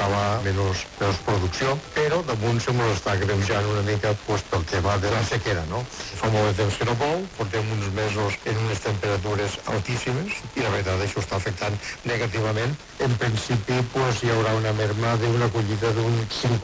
acabar menys producció, però damunt se mos està greujant una mica pel tema de la sequera, no? Fa molt de temps que no plou, portem uns mesos en unes temperatures altíssimes i la veritat això està afectant negativament. En principi hi haurà una merma d'una collita d'un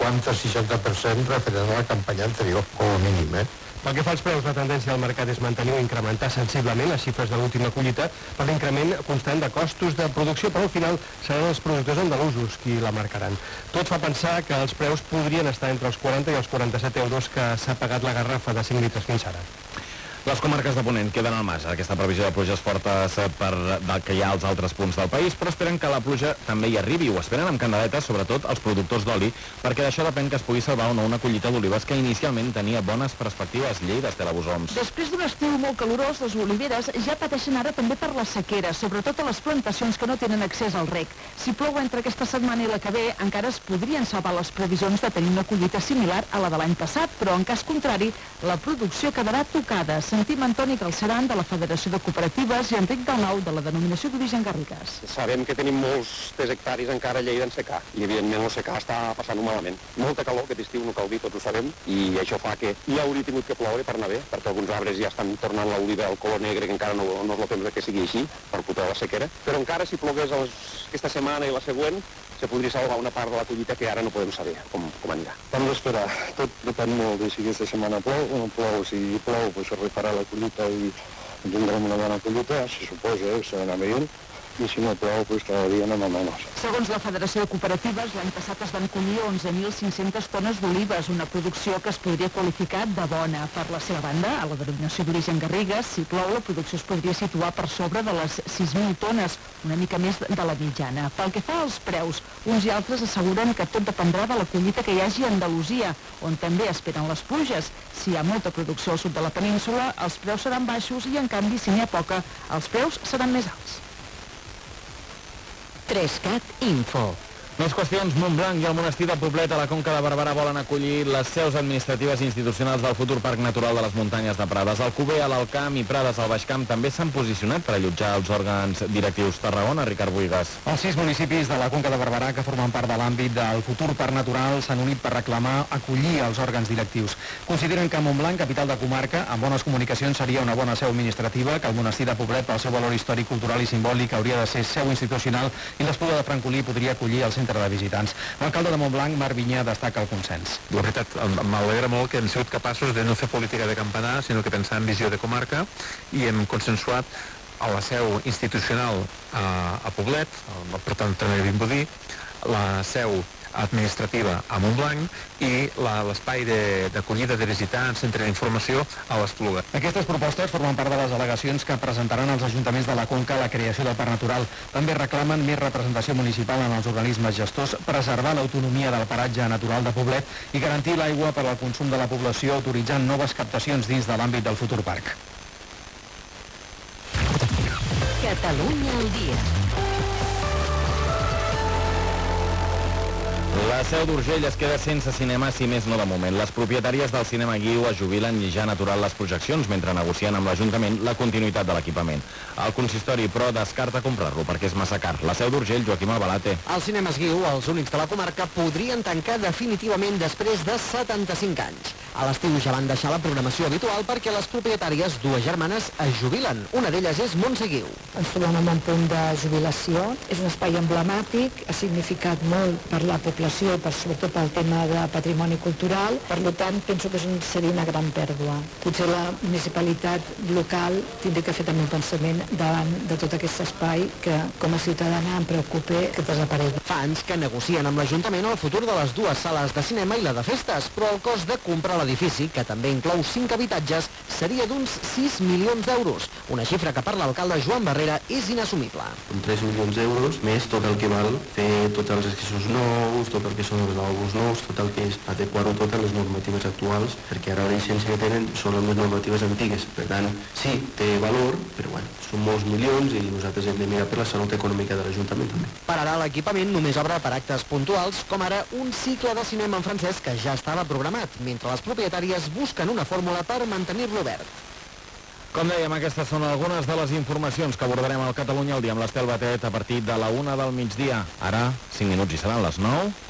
50-60% referent a la campanya anterior, com a mínim, Pel que fa als preus, la tendència al mercat és mantenir o incrementar sensiblement les xifres de l'última collita per l'increment constant de costos de producció, però al final seran els productors andalusos qui la marcaran. Tot fa pensar que els preus podrien estar entre els 40 i els 47 euros que s'ha pagat la garrafa de 5 litres fins ara. Les comarques de Ponent queden al marge d'aquesta previsió de pluges fortes del que hi ha als altres punts del país, però esperen que la pluja també hi arribi, ho esperen amb candeletes, sobretot els productors d'oli, perquè d'això depèn que es pugui salvar o no una collita d'olives que inicialment tenia bones perspectives. Lleida, Estela Bosoms. Després d'un estiu molt calorós, les oliveres ja pateixen ara també per la sequera, sobretot a les plantacions que no tenen accés al reg. Si plou entre aquesta setmana i la que ve, encara es podrien salvar les previsions de tenir una collita similar a la de l'any passat, però en cas contrari, la producció quedarà tocada. Sentim Antoni Calceran, de la Federació de Cooperatives, i Enric Dalmau, de la denominació d'origen Garrigues. Sabem que tenim molts hectares encara a Lleida en secà, i evidentment el secà està passant-ho malament. Molta calor, aquest estiu no cal dir, tots ho sabem, i això fa que hi hauria tingut que ploure per anar bé, perquè alguns arbres ja estan tornant l'oliva al color negre, que encara no és el temps que sigui així, per putar la sequera, però encara si plogués aquesta setmana i la següent, se podria salvar una part de la collita que ara no podem saber com anirà. Hem d'esperar, tot depèn molt de si aquesta setmana plou o no plou. Si plou, pues, es refarà la collita i tindrem una bona collita, se suposa, s'ha d'anar veient, i si no plou, pues, cada dia anem a menys. Segons la Federació de Cooperatives, l'any passat es van collir 11.500 tones d'olives, una producció que es podria qualificar de bona. Per la seva banda, a la denominació d'origen Garrigues, si plou, la producció es podria situar per sobre de les 6.000 tones, una mica més de la mitjana. Pel que fa als preus, uns i altres asseguren que tot dependrà de la collita que hi hagi a Andalusia, on també esperen les pluges. Si hi ha molta producció al sud de la península, els preus seran baixos i, en canvi, si n'hi ha poca, els preus seran més alts. 3CAT Info. Més qüestions. Montblanc i el monestir de Poblet a la Conca de Barberà volen acollir les seus administratives i institucionals del futur Parc Natural de les Muntanyes de Prades. Alcover, l'Alt Camp i Prades al Baix Camp també s'han posicionat per allotjar els òrgans directius. Tarragona, Ricard Buigas. Els 6 municipis de la Conca de Barberà que formen part de l'àmbit del futur Parc Natural s'han unit per reclamar acollir els òrgans directius. Consideren que Montblanc, capital de comarca, amb bones comunicacions seria una bona seu administrativa, que el monestir de Poblet, pel seu valor històric, cultural i simbòlic, hauria de ser seu institucional i l'Espluga de Francolí podria acollir el centre de visitants. L'alcalde de Montblanc, Marc Vinyà, destaca el consens. La veritat, m'alegra molt que hem sigut capaços de no fer política de campanar, sinó que pensar en visió de comarca, i hem consensuat a la seu institucional a Poblet, per tant també Vimbodí, la seu administrativa a Montblanc i l'espai d'acollida de visitants, centre d'informació a l'Espluga. Aquestes propostes formen part de les al·legacions que presentaran els ajuntaments de la Conca a la creació del Parc Natural. També reclamen més representació municipal en els organismes gestors, preservar l'autonomia del paratge natural de Poblet i garantir l'aigua per al consum de la població, autoritzant noves captacions dins de l'àmbit del futur parc. Catalunya al dia. La Seu d'Urgell es queda sense cinema, si més no de moment. Les propietàries del cinema Guiu es jubilen i ja han aturat les projeccions mentre negocien amb l'Ajuntament la continuïtat de l'equipament. El consistori, però, descarta comprar-lo perquè és massa car. La Seu d'Urgell, Joaquim Albalate. Els cinemes Guiu, els únics de la comarca, podrien tancar definitivament després de 75 anys. A l'estiu ja van deixar la programació habitual perquè les propietàries, dues germanes, es jubilen. Una d'elles és Montse Guiu. Ens trobem en un punt de jubilació. És un espai emblemàtic, ha significat molt per la població, sobretot pel tema de patrimoni cultural. Per tant, penso que seria una gran pèrdua. Potser la municipalitat local tindria que fer també un pensament davant de tot aquest espai que, com a ciutadana, em preocupa que desaparegui. Fa anys que negocien amb l'Ajuntament el futur de les dues sales de cinema i la de festes, però el cost de comprar l'edifici, que també inclou 5 habitatges, seria d'uns 6 milions d'euros, una xifra que per l'alcalde Joan Barrera és inassumible. Amb 3 milions d'euros, més tot el que val fer tots els accessos nous, tot el que són els lavabos nous, tot el que és adequar-ho tot a les normatives actuals, perquè ara la llicència que tenen són les normatives antigues. Per tant, sí, té valor, però bueno, són molts milions i nosaltres hem de mirar per la salut econòmica de l'Ajuntament també. Per ara l'equipament només obre per actes puntuals, com ara un cicle de cinema en francès que ja estava programat, mentre les propietàries busquen una fórmula per mantenir-lo obert. Com dèiem, aquestes són algunes de les informacions que abordarem al Catalunya al dia amb l'Estel Batet a partir de la 1 del migdia. Ara, 5 minuts i seran les 9.